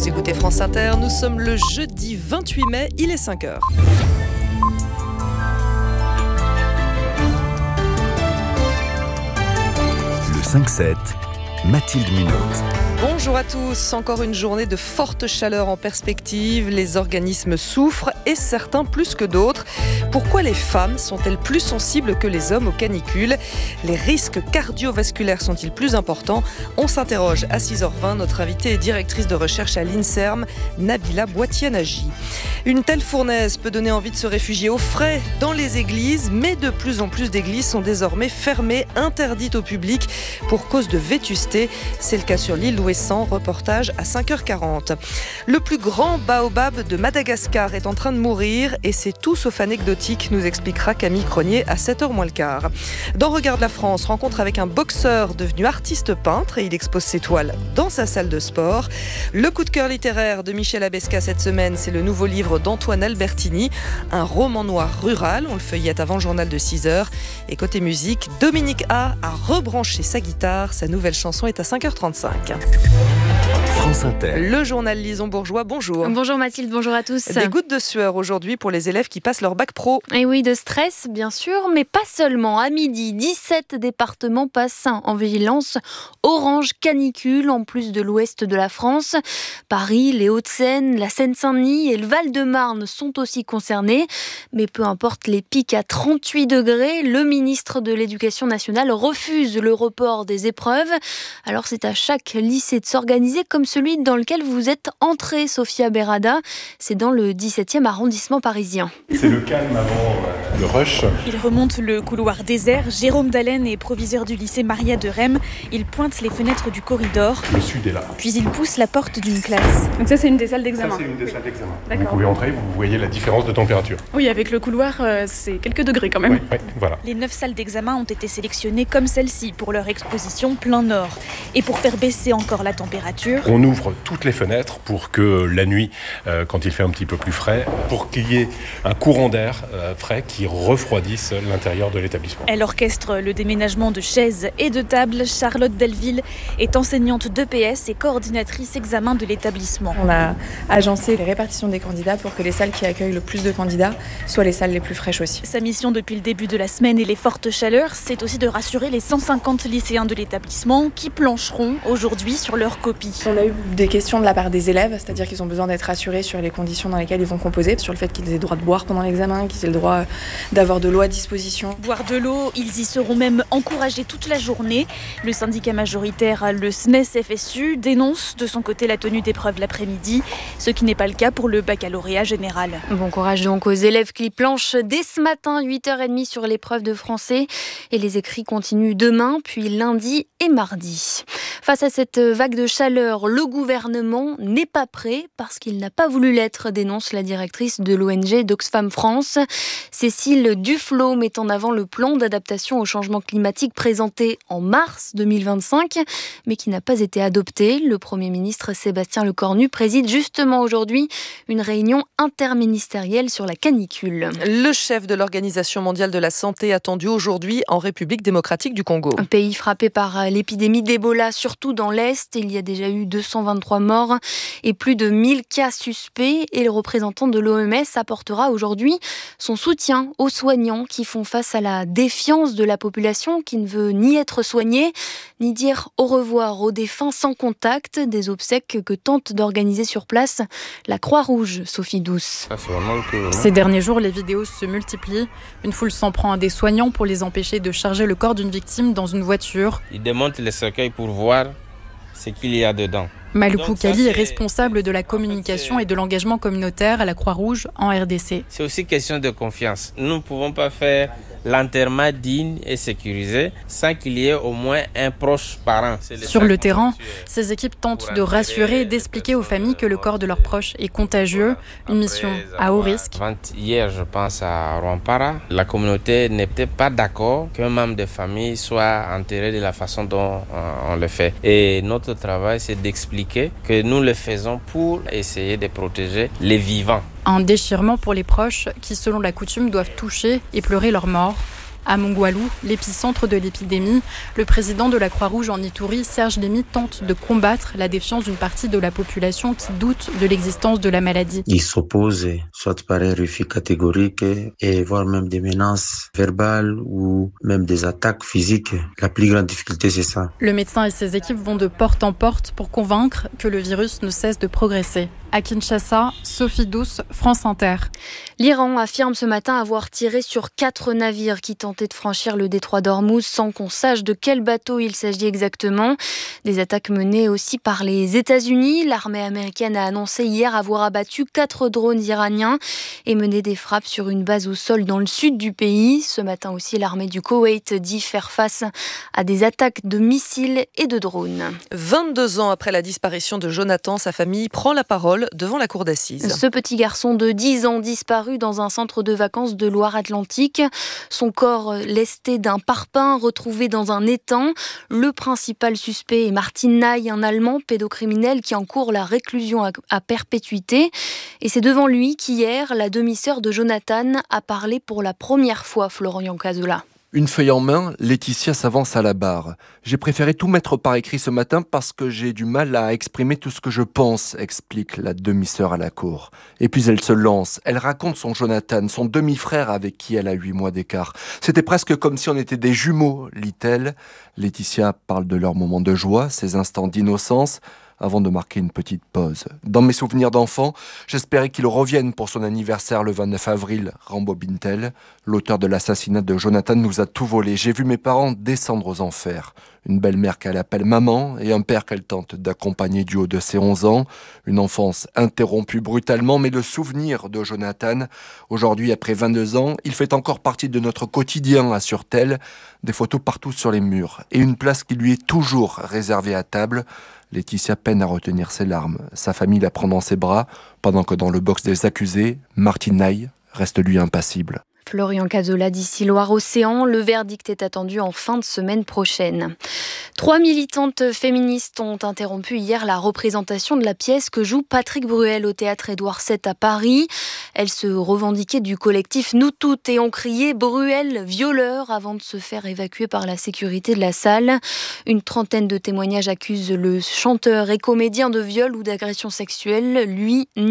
vous écoutez France Inter, nous sommes le jeudi 28 mai, il est 5h. Le 5-7, Mathilde Munoz. Bonjour à tous, encore une journée de forte chaleur en perspective, les organismes souffrent et certains plus que d'autres. Pourquoi les femmes sont-elles plus sensibles que les hommes aux canicules ? Les risques cardiovasculaires sont-ils plus importants ? On s'interroge à 6h20, notre invitée est directrice de recherche à l'INSERM, Nabila Boitianagy. Une telle fournaise peut donner envie de se réfugier au frais dans les églises, mais de plus en plus d'églises sont désormais fermées, interdites au public pour cause de vétusté. C'est le cas sur l'île d'Ouessant, reportage à 5h40. Le plus grand baobab de Madagascar est en train de mourir et c'est tout sauf anecdotique, nous expliquera Camille Cronier à 7h moins le quart. Dans Regarde la France, rencontre avec un boxeur devenu artiste peintre et il expose ses toiles dans sa salle de sport. Le coup de cœur littéraire de Michel Abesca cette semaine, c'est le nouveau livre d'Antoine Albertini, un roman noir rural, on le feuillette avant le journal de 6h. Et côté musique, Dominique A rebranché sa guitare, sa nouvelle chanson est à 5h35. France Inter. Le journal Lison Bourgeois, bonjour. Bonjour Mathilde, bonjour à tous. Des gouttes de sueur aujourd'hui pour les élèves qui passent leur bac pro. Et oui, de stress bien sûr, mais pas seulement. À midi, 17 départements passent en vigilance orange canicule, en plus de l'ouest de la France. Paris, les Hauts-de-Seine, la Seine-Saint-Denis et le Val-de-Marne sont aussi concernés. Mais peu importe les pics à 38 degrés, le ministre de l'Éducation nationale refuse le report des épreuves. Alors c'est à chaque lycée de s'organiser comme celui dans lequel vous êtes entrée, Sophia Berada. C'est dans le 17e arrondissement parisien. C'est le calme avant le rush. Il remonte le couloir désert. Jérôme Dallène est proviseur du lycée Maria de Rem. Il pointe les fenêtres du corridor. Le sud est là. Puis il pousse la porte d'une classe. Donc ça, c'est une des salles d'examen. Ça, c'est une des salles d'examen. D'accord. Vous pouvez entrer, vous voyez la différence de température. Oui, avec le couloir, c'est quelques degrés quand même. Oui, voilà. Les 9 salles d'examen ont été sélectionnées comme celle-ci pour leur exposition plein nord. Et pour faire baisser encore la température, On ouvre toutes les fenêtres pour que la nuit, quand il fait un petit peu plus frais, pour qu'il y ait un courant d'air frais qui refroidisse l'intérieur de l'établissement. elle orchestre le déménagement de chaises et de tables. Charlotte Delville est enseignante d'EPS et coordinatrice examen de l'établissement. On a agencé les répartitions des candidats pour que les salles qui accueillent le plus de candidats soient les salles les plus fraîches aussi. Sa mission depuis le début de la semaine et les fortes chaleurs, c'est aussi de rassurer les 150 lycéens de l'établissement qui plancheront aujourd'hui sur leur copie. On a eu des questions de la part des élèves, c'est-à-dire qu'ils ont besoin d'être rassurés sur les conditions dans lesquelles ils vont composer, sur le fait qu'ils aient le droit de boire pendant l'examen, qu'ils aient le droit d'avoir de l'eau à disposition. Boire de l'eau, ils y seront même encouragés toute la journée. Le syndicat majoritaire, le SNES-FSU, dénonce de son côté la tenue d'épreuves l'après-midi, ce qui n'est pas le cas pour le baccalauréat général. Bon courage donc aux élèves qui planchent dès ce matin, 8h30 sur l'épreuve de français. Et les écrits continuent demain, puis lundi et mardi. Face à cette vague de chaleur, le gouvernement n'est pas prêt parce qu'il n'a pas voulu l'être, dénonce la directrice de l'ONG d'Oxfam France. Cécile Duflot met en avant le plan d'adaptation au changement climatique présenté en mars 2025, mais qui n'a pas été adopté. Le Premier ministre Sébastien Lecornu préside justement aujourd'hui une réunion interministérielle sur la canicule. Le chef de l'Organisation mondiale de la santé attendu aujourd'hui en République démocratique du Congo. Un pays frappé par l'épidémie d'Ebola, surtout dans l'Est. Il y a déjà eu 223 morts et plus de 1000 cas suspects. Et le représentant de l'OMS apportera aujourd'hui son soutien aux soignants qui font face à la défiance de la population qui ne veut ni être soignée, ni dire au revoir aux défunts sans contact. Des obsèques que tente d'organiser sur place la Croix-Rouge, Sophie Douce. Ces derniers jours, les vidéos se multiplient. Une foule s'en prend à des soignants pour les empêcher de charger le corps d'une victime dans une voiture. Ils démontent les cercueils pour voir ce qu'il y a dedans. Malou Kali est responsable de la communication et de l'engagement communautaire à la Croix-Rouge en RDC. C'est aussi question de confiance. Nous ne pouvons pas faire l'enterrement digne et sécurisé sans qu'il y ait au moins un proche parent. Sur le terrain, ces équipes tentent de rassurer et d'expliquer aux familles que le corps de leurs proches est contagieux, une mission à haut risque. Hier, je pense à Rwampara, la communauté n'était pas d'accord qu'un membre de famille soit enterré de la façon dont on le fait. Et notre travail, c'est d'expliquer que nous le faisons pour essayer de protéger les vivants. Un déchirement pour les proches qui, selon la coutume, doivent toucher et pleurer leur mort. À Mongualou, l'épicentre de l'épidémie, le président de la Croix-Rouge en Ituri, Serge Lémy, tente de combattre la défiance d'une partie de la population qui doute de l'existence de la maladie. Ils s'opposent, soit par un refus catégorique, et voire même des menaces verbales ou même des attaques physiques. La plus grande difficulté, c'est ça. Le médecin et ses équipes vont de porte en porte pour convaincre que le virus ne cesse de progresser. À Kinshasa, Sophie Douce, France Inter. L'Iran affirme ce matin avoir tiré sur 4 navires qui tentaient de franchir le détroit d'Ormuz sans qu'on sache de quel bateau il s'agit exactement. Des attaques menées aussi par les États-Unis. L'armée américaine a annoncé hier avoir abattu 4 drones iraniens et mené des frappes sur une base au sol dans le sud du pays. Ce matin aussi, l'armée du Koweït dit faire face à des attaques de missiles et de drones. 22 ans après la disparition de Jonathan, sa famille prend la parole devant la cour d'assises. Ce petit garçon de 10 ans disparu dans un centre de vacances de Loire-Atlantique. Son corps lesté d'un parpaing retrouvé dans un étang. Le principal suspect est Martin Naï, un Allemand pédocriminel qui encourt la réclusion à perpétuité. Et c'est devant lui qu'hier, la demi-sœur de Jonathan a parlé pour la première fois, Florian Cazola. Une feuille en main, Laetitia s'avance à la barre. J'ai préféré tout mettre par écrit ce matin parce que j'ai du mal à exprimer tout ce que je pense, explique la demi-sœur à la cour. Et puis elle se lance. Elle raconte son Jonathan, son demi-frère avec qui elle a 8 mois d'écart. C'était presque comme si on était des jumeaux, lit-elle. Laetitia parle de leurs moments de joie, ces instants d'innocence, avant de marquer une petite pause. Dans mes souvenirs d'enfant, j'espérais qu'il revienne pour son anniversaire le 29 avril, rembobine-t-elle. L'auteur de l'assassinat de Jonathan nous a tout volé. J'ai vu mes parents descendre aux enfers. Une belle-mère qu'elle appelle maman et un père qu'elle tente d'accompagner du haut de ses 11 ans. Une enfance interrompue brutalement, mais le souvenir de Jonathan, aujourd'hui après 22 ans, il fait encore partie de notre quotidien, assure-t-elle. Des photos partout sur les murs et une place qui lui est toujours réservée à table. Laetitia peine à retenir ses larmes. Sa famille la prend dans ses bras, pendant que dans le box des accusés, Martin Naï reste lui impassible. Florian Cazola d'ici Loire-Océan. Le verdict est attendu en fin de semaine prochaine. 3 militantes féministes ont interrompu hier la représentation de la pièce que joue Patrick Bruel au théâtre Édouard VII à Paris. Elles se revendiquaient du collectif Nous Toutes et ont crié « Bruel, violeur » avant de se faire évacuer par la sécurité de la salle. Une trentaine de témoignages accusent le chanteur et comédien de viol ou d'agression sexuelle. Lui